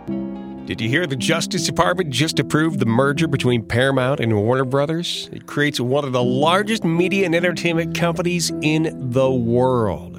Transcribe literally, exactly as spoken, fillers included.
Did you hear the Justice Department just approved the merger between Paramount and Warner Brothers? It creates one of the largest media and entertainment companies in the world.